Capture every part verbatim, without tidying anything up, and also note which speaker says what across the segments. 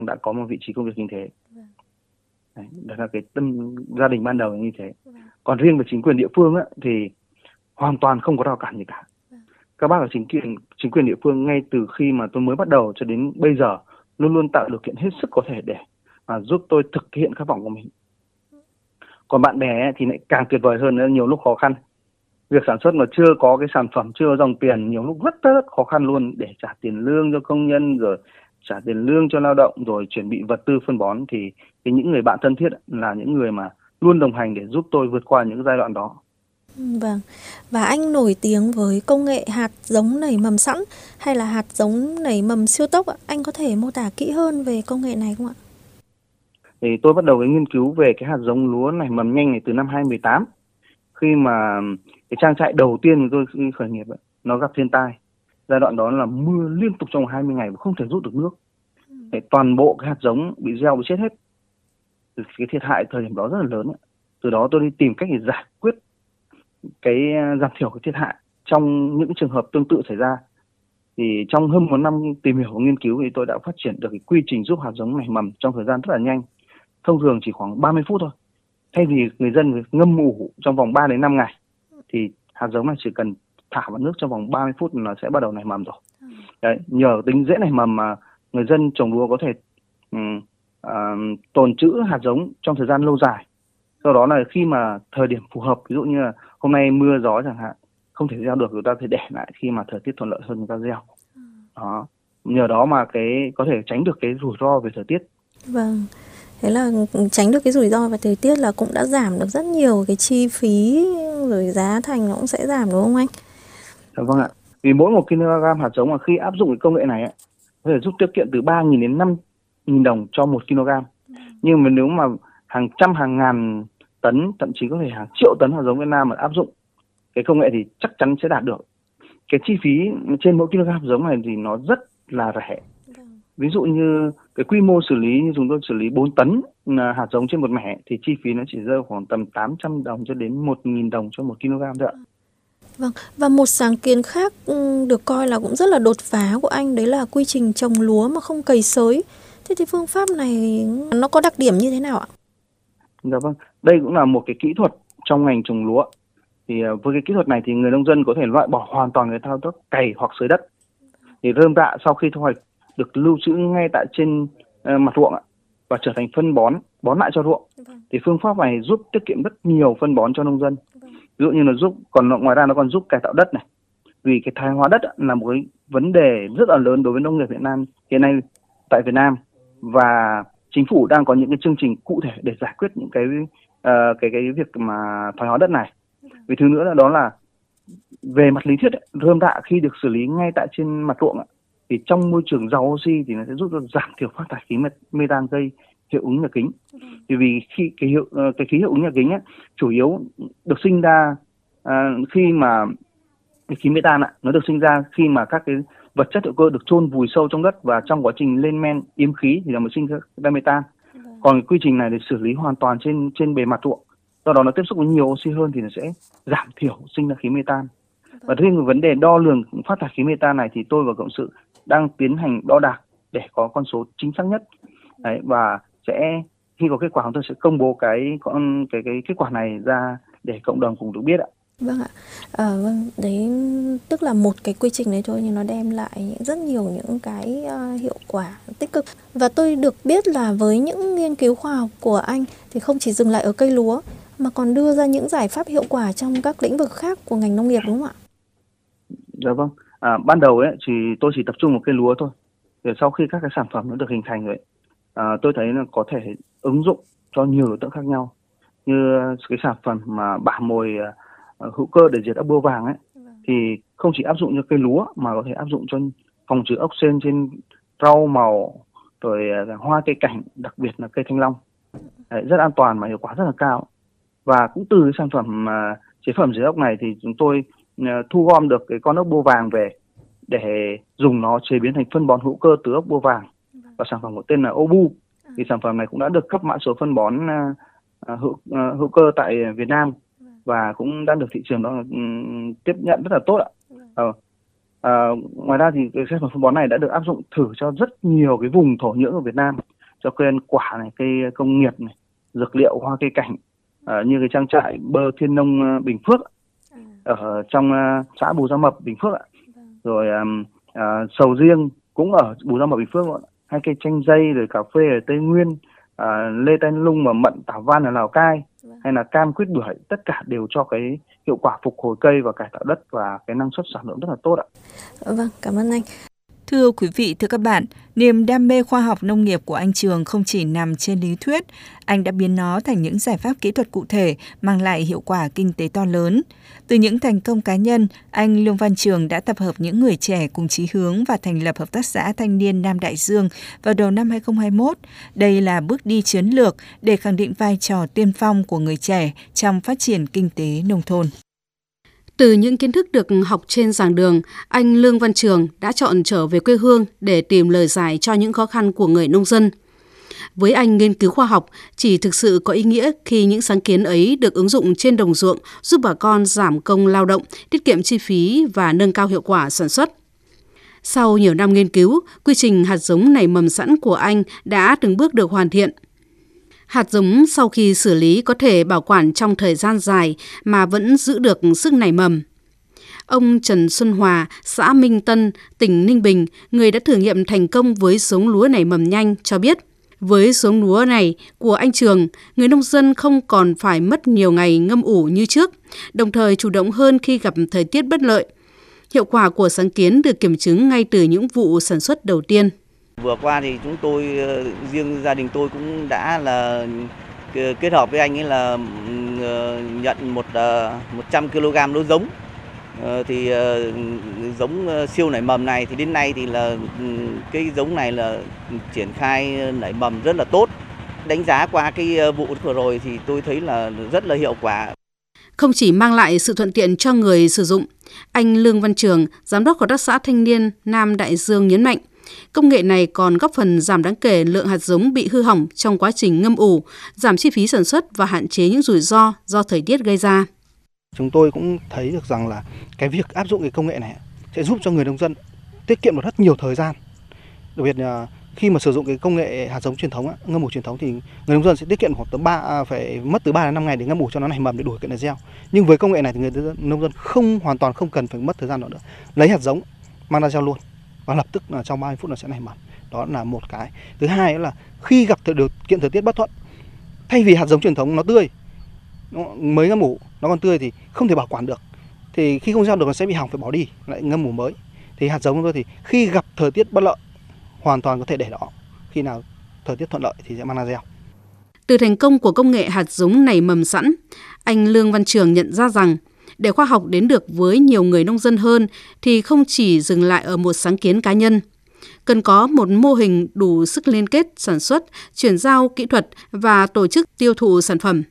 Speaker 1: đã có một vị trí công việc như thế. Đấy, đó là cái tâm gia đình ban đầu như thế. Còn riêng về chính quyền địa phương á, thì hoàn toàn không có rào cản gì cả. Các bác ở chính quyền chính quyền địa phương ngay từ khi mà tôi mới bắt đầu cho đến bây giờ luôn luôn tạo điều kiện hết sức có thể để mà giúp tôi thực hiện khát vọng của mình. Còn bạn bè ấy, thì lại càng tuyệt vời hơn nữa, nhiều lúc khó khăn. Việc sản xuất mà chưa có cái sản phẩm, chưa có dòng tiền, nhiều lúc rất rất khó khăn luôn, để trả tiền lương cho công nhân, rồi trả tiền lương cho lao động, rồi chuẩn bị vật tư phân bón, thì, thì những người bạn thân thiết là những người mà luôn đồng hành để giúp tôi vượt qua những giai đoạn đó.
Speaker 2: Vâng, và anh nổi tiếng với công nghệ hạt giống nảy mầm sẵn hay là hạt giống nảy mầm siêu tốc ạ? Anh có thể mô tả kỹ hơn về công nghệ này không ạ?
Speaker 1: Thì tôi bắt đầu cái nghiên cứu về cái hạt giống lúa nảy mầm nhanh này từ năm hai không một tám, khi mà cái trang trại đầu tiên của tôi khởi nghiệp ấy, nó gặp thiên tai. Giai đoạn đó là mưa liên tục trong hai mươi ngày và không thể rút được nước. Để toàn bộ cái hạt giống bị gieo bị chết hết. Cái thiệt hại thời điểm đó rất là lớn ấy. Từ đó tôi đi tìm cách để giải quyết cái giảm thiểu cái thiệt hại trong những trường hợp tương tự xảy ra. Thì trong hơn một năm tìm hiểu và nghiên cứu thì tôi đã phát triển được cái quy trình giúp hạt giống nảy mầm trong thời gian rất là nhanh. Thông thường chỉ khoảng ba mươi phút thôi. Thay vì người dân ngâm ủ trong vòng ba đến năm ngày thì hạt giống này chỉ cần thả vào nước trong vòng ba mươi phút là sẽ bắt đầu nảy mầm rồi. Đấy, nhờ tính dễ nảy mầm mà người dân trồng lúa có thể um, uh, tồn trữ hạt giống trong thời gian lâu dài. Sau đó là khi mà thời điểm phù hợp, ví dụ như là hôm nay mưa gió chẳng hạn, không thể gieo được, người ta phải để lại khi mà thời tiết thuận lợi hơn người ta gieo. Đó, nhờ đó mà cái có thể tránh được cái rủi ro về thời tiết.
Speaker 2: Vâng, thế là tránh được cái rủi ro về thời tiết là cũng đã giảm được rất nhiều cái chi phí, rồi giá thành nó cũng sẽ giảm đúng không anh?
Speaker 1: Dạ vâng ạ. Vì mỗi một kg hạt giống mà khi áp dụng cái công nghệ này ấy, có thể giúp tiết kiệm từ ba nghìn đến năm nghìn đồng cho một kg. Nhưng mà nếu mà hàng trăm hàng ngàn tấn, thậm chí có thể hàng triệu tấn hạt giống Việt Nam mà áp dụng cái công nghệ thì chắc chắn sẽ đạt được. Cái chi phí trên mỗi kg hạt giống này thì nó rất là rẻ. Ví dụ như cái quy mô xử lý như chúng tôi xử lý bốn tấn hạt giống trên một mẻ thì chi phí nó chỉ rơi khoảng tầm tám trăm đồng cho đến một nghìn đồng cho một kg thôi ạ.
Speaker 2: Vâng, và một sáng kiến khác được coi là cũng rất là đột phá của anh, đấy là quy trình trồng lúa mà không cày xới. Thế thì phương pháp này nó có đặc điểm như thế nào ạ?
Speaker 1: Dạ vâng, đây cũng là một cái kỹ thuật trong ngành trồng lúa. Thì với cái kỹ thuật này thì người nông dân có thể loại bỏ hoàn toàn cái thao tác cày hoặc xới đất. Thì rơm rạ sau khi thu hoạch được lưu trữ ngay tại trên uh, mặt ruộng ạ, và trở thành phân bón, bón lại cho ruộng. Thì phương pháp này giúp tiết kiệm rất nhiều phân bón cho nông dân. Ví dụ như là giúp, còn ngoài ra nó còn giúp cải tạo đất này. Vì cái thoái hóa đất là một cái vấn đề rất là lớn đối với nông nghiệp Việt Nam hiện nay tại Việt Nam, và chính phủ đang có những cái chương trình cụ thể để giải quyết những cái uh, cái cái việc mà thoái hóa đất này. Vì thứ nữa là đó là về mặt lý thuyết, rơm rạ khi được xử lý ngay tại trên mặt ruộng thì trong môi trường giàu oxy thì nó sẽ giúp giảm thiểu phát thải khí metan gây hiệu ứng nhà kính. Thì vì khi cái hiệu cái khí hiệu ứng nhà kính ấy, chủ yếu được sinh ra à, khi mà cái khí metan ạ, nó được sinh ra khi mà các cái vật chất hữu cơ được chôn vùi sâu trong đất, và trong quá trình lên men yếm khí thì nó mới sinh ra metan. Còn quy trình này để xử lý hoàn toàn trên trên bề mặt ruộng, do đó nó tiếp xúc với nhiều oxy hơn thì nó sẽ giảm thiểu sinh ra khí metan. Và riêng về vấn đề đo lường phát thải khí metan này thì tôi và cộng sự đang tiến hành đo đạc để có con số chính xác nhất. Đấy, và sẽ khi có kết quả chúng tôi sẽ công bố cái con cái cái kết quả này ra để cộng đồng cùng được biết ạ.
Speaker 2: Vâng ạ. À, vâng, đấy tức là một cái quy trình đấy thôi nhưng nó đem lại rất nhiều những cái uh, hiệu quả tích cực. Và tôi được biết là với những nghiên cứu khoa học của anh thì không chỉ dừng lại ở cây lúa mà còn đưa ra những giải pháp hiệu quả trong các lĩnh vực khác của ngành nông nghiệp đúng không ạ?
Speaker 1: Dạ vâng. À, ban đầu ấy thì tôi chỉ tập trung vào cây lúa thôi. Để sau khi các cái sản phẩm nó được hình thành rồi, à, tôi thấy là có thể ứng dụng cho nhiều đối tượng khác nhau. Như cái sản phẩm mà bả mồi uh, hữu cơ để diệt ốc bươu vàng ấy, thì không chỉ áp dụng cho cây lúa mà có thể áp dụng cho phòng trừ ốc sên trên rau màu, rồi uh, hoa cây cảnh, đặc biệt là cây thanh long. Đấy, rất an toàn mà hiệu quả rất là cao. Và cũng từ cái sản phẩm uh, chế phẩm diệt ốc này thì chúng tôi uh, thu gom được cái con ốc bươu vàng về để dùng nó chế biến thành phân bón hữu cơ từ ốc bươu vàng, và sản phẩm có tên là Obu. Thì sản phẩm này cũng đã được cấp mã số phân bón uh, hữu uh, hữu cơ tại Việt Nam và cũng đã được thị trường đó uh, tiếp nhận rất là tốt ạ. Ờ. À, ngoài ra thì cái sản phẩm phân bón này đã được áp dụng thử cho rất nhiều cái vùng thổ nhưỡng ở Việt Nam, cho cây ăn quả này, cây công nghiệp này, dược liệu, hoa cây cảnh, à, như cái trang trại bơ Thiên Nông uh, Bình Phước ở trong uh, xã Bù Gia Mập Bình Phước ạ. Rồi um, uh, sầu riêng cũng ở Bù Gia Mập Bình Phước ạ. Hay cây chanh dây, rồi cà phê ở Tây Nguyên, uh, lê tai lung và mận tảo văn ở Lào Cai, hay là cam quýt bưởi, tất cả đều cho cái hiệu quả phục hồi cây và cải tạo đất và cái năng suất sản lượng rất là tốt ạ.
Speaker 2: Vâng, cảm ơn anh.
Speaker 3: Thưa quý vị, thưa các bạn, niềm đam mê khoa học nông nghiệp của anh Trường không chỉ nằm trên lý thuyết, anh đã biến nó thành những giải pháp kỹ thuật cụ thể mang lại hiệu quả kinh tế to lớn. Từ những thành công cá nhân, anh Lương Văn Trường đã tập hợp những người trẻ cùng chí hướng và thành lập Hợp tác xã Thanh niên Nam Đại Dương vào đầu năm hai không hai mốt. Đây là bước đi chiến lược để khẳng định vai trò tiên phong của người trẻ trong phát triển kinh tế nông thôn.
Speaker 4: Từ những kiến thức được học trên giảng đường, anh Lương Văn Trường đã chọn trở về quê hương để tìm lời giải cho những khó khăn của người nông dân. Với anh, nghiên cứu khoa học chỉ thực sự có ý nghĩa khi những sáng kiến ấy được ứng dụng trên đồng ruộng, giúp bà con giảm công lao động, tiết kiệm chi phí và nâng cao hiệu quả sản xuất. Sau nhiều năm nghiên cứu, quy trình hạt giống nảy mầm sẵn của anh đã từng bước được hoàn thiện. Hạt giống sau khi xử lý có thể bảo quản trong thời gian dài mà vẫn giữ được sức nảy mầm. Ông Trần Xuân Hòa, xã Minh Tân, tỉnh Ninh Bình, người đã thử nghiệm thành công với giống lúa nảy mầm nhanh, cho biết với giống lúa này của anh Trường, người nông dân không còn phải mất nhiều ngày ngâm ủ như trước, đồng thời chủ động hơn khi gặp thời tiết bất lợi. Hiệu quả của sáng kiến được kiểm chứng ngay từ những vụ sản xuất đầu tiên.
Speaker 5: Vừa qua thì chúng tôi, riêng gia đình tôi cũng đã là kết hợp với anh ấy là nhận một một trăm ki lô gam lúa giống. Thì giống siêu nảy mầm này thì đến nay thì là cái giống này là triển khai nảy mầm rất là tốt. Đánh giá qua cái vụ vừa rồi thì tôi thấy là rất là hiệu quả.
Speaker 4: Không chỉ mang lại sự thuận tiện cho người sử dụng, anh Lương Văn Trường, giám đốc Hợp tác xã Thanh niên Nam Đại Dương nhấn mạnh, công nghệ này còn góp phần giảm đáng kể lượng hạt giống bị hư hỏng trong quá trình ngâm ủ, giảm chi phí sản xuất và hạn chế những rủi ro do thời tiết gây ra.
Speaker 6: Chúng tôi cũng thấy được rằng là cái việc áp dụng cái công nghệ này sẽ giúp cho người nông dân tiết kiệm được rất nhiều thời gian. Đặc biệt là khi mà sử dụng cái công nghệ hạt giống truyền thống, ngâm ủ truyền thống thì người nông dân sẽ tiết kiệm khoảng từ ba phải mất từ ba đến năm ngày để ngâm ủ cho nó nảy mầm để đủ kiện để gieo. Nhưng với công nghệ này thì người nông dân không hoàn toàn không cần phải mất thời gian nữa, lấy hạt giống mang ra gieo luôn và lập tức là trong ba mươi phút nó sẽ nảy mầm. Đó là một cái. Thứ hai là khi gặp điều kiện thời tiết bất thuận, thay vì hạt giống truyền thống nó tươi, nó mới ngâm ủ, nó còn tươi thì không thể bảo quản được. Thì khi không gieo được nó sẽ bị hỏng, phải bỏ đi, lại ngâm ủ mới. Thì hạt giống của tôi thì khi gặp thời tiết bất lợi hoàn toàn có thể để đó. Khi nào thời tiết thuận lợi thì sẽ mang ra gieo.
Speaker 4: Từ thành công của công nghệ hạt giống nảy mầm sẵn, anh Lương Văn Trường nhận ra rằng để khoa học đến được với nhiều người nông dân hơn thì không chỉ dừng lại ở một sáng kiến cá nhân. Cần có một mô hình đủ sức liên kết sản xuất, chuyển giao kỹ thuật và tổ chức tiêu thụ sản phẩm.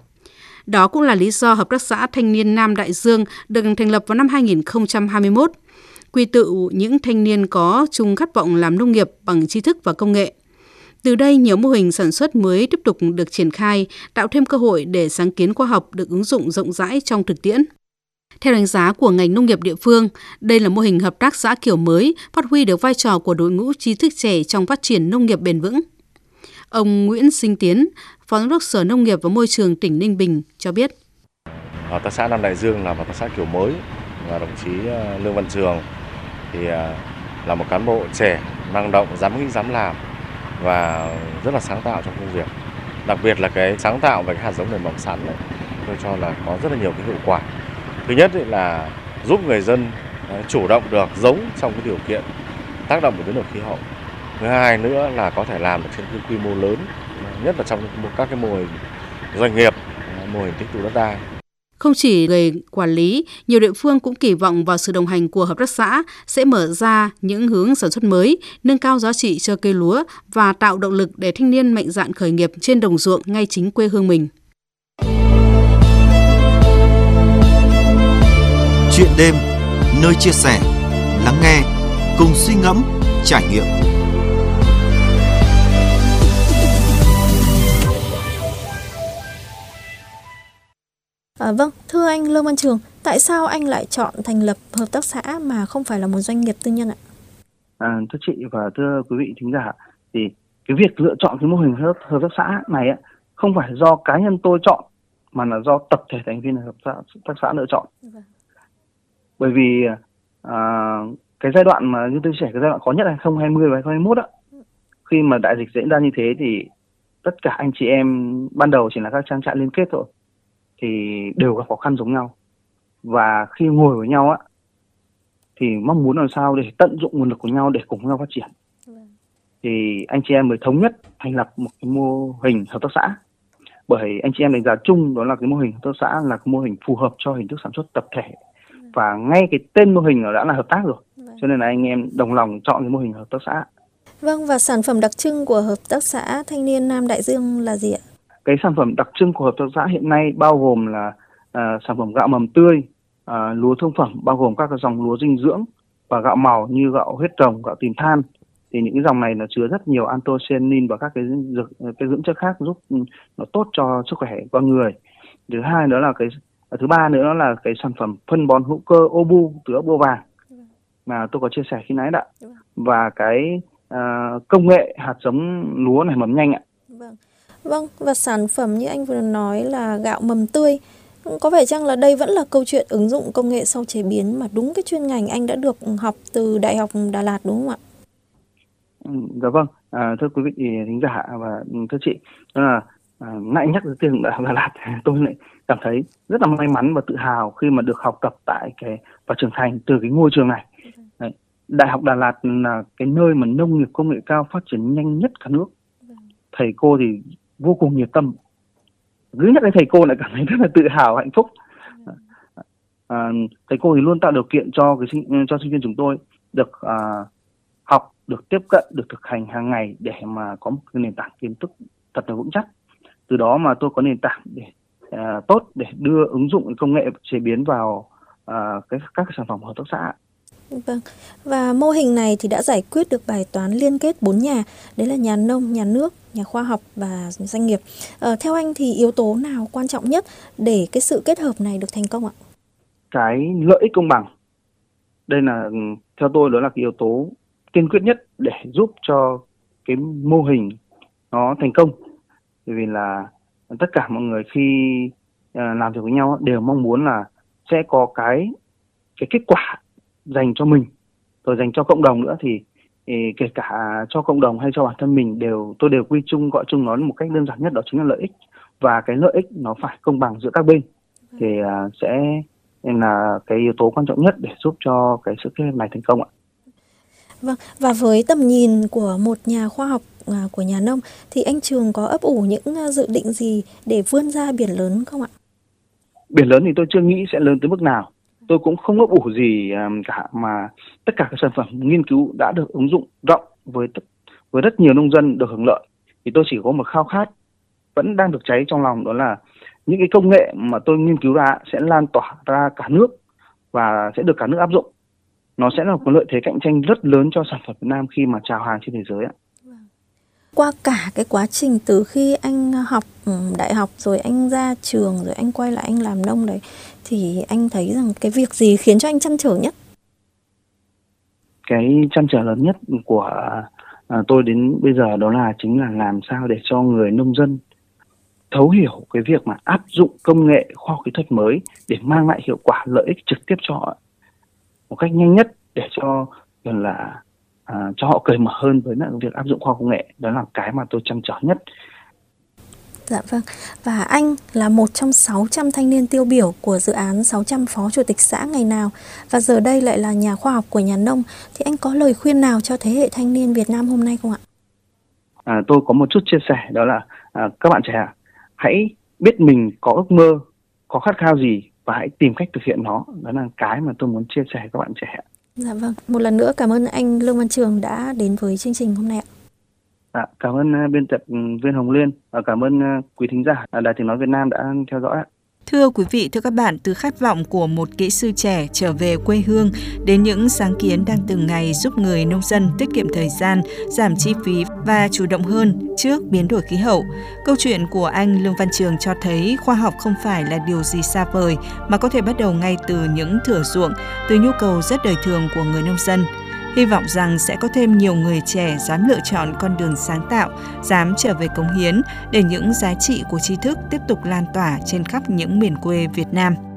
Speaker 4: Đó cũng là lý do Hợp tác xã Thanh niên Nam Đại Dương được thành lập vào năm hai nghìn không trăm hai mươi mốt, quy tụ những thanh niên có chung khát vọng làm nông nghiệp bằng tri thức và công nghệ. Từ đây, nhiều mô hình sản xuất mới tiếp tục được triển khai, tạo thêm cơ hội để sáng kiến khoa học được ứng dụng rộng rãi trong thực tiễn. Theo đánh giá của ngành nông nghiệp địa phương, đây là mô hình hợp tác xã kiểu mới, phát huy được vai trò của đội ngũ trí thức trẻ trong phát triển nông nghiệp bền vững. Ông Nguyễn Sinh Tiến, Phó Giám đốc Sở Nông nghiệp và Môi trường tỉnh Ninh Bình cho biết.
Speaker 7: Hợp tác xã Nam Đại Dương là hợp tác xã kiểu mới và đồng chí Lương Văn Trường thì là một cán bộ trẻ, năng động, dám nghĩ, dám làm và rất là sáng tạo trong công việc. Đặc biệt là cái sáng tạo về cái hạt giống nảy mầm sẵn này, tôi cho là có rất là nhiều cái hiệu quả. Thứ nhất là giúp người dân chủ động được giống trong cái điều kiện tác động của biến đổi khí hậu. Thứ hai nữa là có thể làm được trên cái quy mô lớn, nhất là trong các cái mô hình doanh nghiệp, mô hình tích tụ đất đai.
Speaker 4: Không chỉ về quản lý, nhiều địa phương cũng kỳ vọng vào sự đồng hành của hợp tác xã sẽ mở ra những hướng sản xuất mới, nâng cao giá trị cho cây lúa và tạo động lực để thanh niên mạnh dạn khởi nghiệp trên đồng ruộng ngay chính quê hương mình.
Speaker 8: Chuyện đêm, nơi chia sẻ, lắng nghe, cùng suy ngẫm, trải nghiệm.
Speaker 2: À, vâng, thưa anh Lương Văn Trường, Tại sao anh lại chọn thành lập hợp tác xã mà không phải là một doanh nghiệp tư nhân ạ?
Speaker 1: À, thưa chị và thưa quý vị thính giả, thì cái việc lựa chọn cái mô hình hợp, hợp tác xã này ấy, không phải do cá nhân tôi chọn mà là do tập thể thành viên hợp tác, hợp tác xã lựa chọn.
Speaker 2: Vâng.
Speaker 1: Bởi vì à, cái giai đoạn mà như tôi chia sẻ, cái giai đoạn khó nhất là hai không hai không và hai không hai mốt á, khi mà đại dịch diễn ra như thế thì tất cả anh chị em ban đầu chỉ là các trang trại liên kết thôi thì đều gặp khó khăn giống nhau, và khi ngồi với nhau á thì mong muốn làm sao để tận dụng nguồn lực của nhau để cùng nhau phát triển.
Speaker 2: Vâng.
Speaker 1: Thì anh chị em mới thống nhất thành lập một cái mô hình hợp tác xã, bởi anh chị em đánh giá chung đó là cái mô hình hợp tác xã là cái mô hình phù hợp cho hình thức sản xuất tập thể. Vâng. Và ngay cái tên mô hình nó đã là hợp tác rồi. Vâng. Cho nên là anh em đồng lòng chọn cái mô hình hợp tác xã.
Speaker 2: Vâng, và sản phẩm đặc trưng của hợp tác xã Thanh niên Nam Đại Dương là gì ạ?
Speaker 1: Cái sản phẩm đặc trưng của hợp tác xã hiện nay bao gồm là uh, sản phẩm gạo mầm tươi, uh, lúa thương phẩm bao gồm các dòng lúa dinh dưỡng và gạo màu như gạo huyết rồng, gạo tìm than. Thì những cái dòng này nó chứa rất nhiều anthocyanin và các cái dược, cái dưỡng chất khác giúp nó tốt cho sức khỏe con người. Thứ hai nữa là cái thứ ba nữa là cái sản phẩm phân bón hữu cơ Obu từ ốc bươu vàng mà tôi có chia sẻ khi nãy đã. Và cái uh, công nghệ hạt giống lúa nảy mầm nhanh ạ.
Speaker 2: Vâng. Vâng, và sản phẩm như anh vừa nói là gạo mầm tươi, có phải chăng là đây vẫn là câu chuyện ứng dụng công nghệ sau chế biến mà đúng cái chuyên ngành anh đã được học từ Đại học Đà Lạt đúng không ạ?
Speaker 1: Ừ, dạ vâng, à, thưa quý vị thính giả và thưa chị, đó là à, nãy nhắc đến tiếng Đại học Đà Lạt, tôi lại cảm thấy rất là may mắn và tự hào khi mà được học tập tại cái và trưởng thành từ cái ngôi trường này. Đấy, Đại học Đà Lạt là cái nơi mà nông nghiệp công nghệ cao phát triển nhanh nhất cả nước. Thầy cô thì vô cùng nhiệt tâm, cứ nhắc đến thầy cô lại cảm thấy rất là tự hào, hạnh phúc. À, thầy cô thì luôn tạo điều kiện cho cái sinh cho sinh viên chúng tôi được à, học, được tiếp cận, được thực hành hàng ngày để mà có một cái nền tảng kiến thức thật là vững chắc. Từ đó mà tôi có nền tảng để à, tốt để đưa ứng dụng công nghệ chế biến vào à, cái các cái sản phẩm hợp tác xã.
Speaker 2: Vâng, và mô hình này thì đã giải quyết được bài toán liên kết bốn nhà, đấy là nhà nông, nhà nước, nhà khoa học và doanh nghiệp. Ờ, theo anh thì yếu tố nào quan trọng nhất để cái sự kết hợp này được thành công ạ?
Speaker 1: Cái lợi ích công bằng. Đây là theo tôi đó là cái yếu tố tiên quyết nhất để giúp cho cái mô hình nó thành công. Bởi vì là tất cả mọi người khi làm việc với nhau đều mong muốn là sẽ có cái cái kết quả dành cho mình, rồi dành cho cộng đồng nữa, thì, thì kể cả cho cộng đồng hay cho bản thân mình đều tôi đều quy chung gọi chung nó một cách đơn giản nhất, đó chính là lợi ích, và cái lợi ích nó phải công bằng giữa các bên. Thì uh, sẽ là cái yếu tố quan trọng nhất để giúp cho cái sự kết hợp này thành công ạ.
Speaker 2: Vâng, và với tầm nhìn của một nhà khoa học, à, của nhà nông thì anh Trường có ấp ủ những dự định gì để vươn ra biển lớn không ạ?
Speaker 1: Biển lớn thì tôi chưa nghĩ sẽ lớn tới mức nào. Tôi cũng không ấp ủ gì cả, mà tất cả các sản phẩm nghiên cứu đã được ứng dụng rộng với tất, với rất nhiều nông dân được hưởng lợi. Thì tôi chỉ có một khao khát vẫn đang được cháy trong lòng, đó là những cái công nghệ mà tôi nghiên cứu ra sẽ lan tỏa ra cả nước và sẽ được cả nước áp dụng. Nó sẽ là một lợi thế cạnh tranh rất lớn cho sản phẩm Việt Nam khi mà chào hàng trên thế giới ạ.
Speaker 2: Qua cả cái quá trình từ khi anh học đại học rồi anh ra trường rồi anh quay lại anh làm nông đấy, thì anh thấy rằng cái việc gì khiến cho anh trăn trở nhất?
Speaker 1: Cái trăn trở lớn nhất của à, tôi đến bây giờ đó là chính là làm sao để cho người nông dân thấu hiểu cái việc mà áp dụng công nghệ khoa học kỹ thuật mới để mang lại hiệu quả lợi ích trực tiếp cho họ một cách nhanh nhất, để cho gần là à, cho họ cởi mở hơn với việc áp dụng khoa học công nghệ. Đó là cái mà tôi trăn trở nhất.
Speaker 2: Dạ vâng. Và anh là một trong sáu trăm thanh niên tiêu biểu của dự án sáu trăm phó chủ tịch xã ngày nào, và giờ đây lại là nhà khoa học của nhà nông, thì anh có lời khuyên nào cho thế hệ thanh niên Việt Nam hôm nay không ạ?
Speaker 1: À, tôi có một chút chia sẻ, đó là à, các bạn trẻ hãy biết mình có ước mơ, có khát khao gì và hãy tìm cách thực hiện nó. Đó là cái mà tôi muốn chia sẻ với các bạn trẻ.
Speaker 2: Dạ vâng. Một lần nữa cảm ơn anh Lương Văn Trường đã đến với chương trình hôm nay ạ.
Speaker 1: À, cảm ơn biên tập viên Hồng Liên và cảm ơn quý thính giả Đài Tiếng nói Việt Nam đã theo dõi ạ.
Speaker 3: Thưa quý vị, thưa các bạn, từ khát vọng của một kỹ sư trẻ trở về quê hương đến những sáng kiến đang từng ngày giúp người nông dân tiết kiệm thời gian, giảm chi phí và chủ động hơn trước biến đổi khí hậu. Câu chuyện của anh Lương Văn Trường cho thấy khoa học không phải là điều gì xa vời mà có thể bắt đầu ngay từ những thửa ruộng, từ nhu cầu rất đời thường của người nông dân. Hy vọng rằng sẽ có thêm nhiều người trẻ dám lựa chọn con đường sáng tạo, dám trở về cống hiến để những giá trị của tri thức tiếp tục lan tỏa trên khắp những miền quê Việt Nam.